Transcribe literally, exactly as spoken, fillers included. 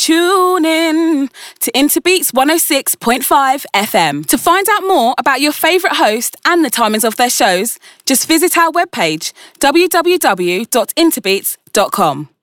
Tune in to Interbeats one oh six point five F M. To find out more about your favourite host and the timings of their shows, just visit our webpage, w w w dot interbeats dot com.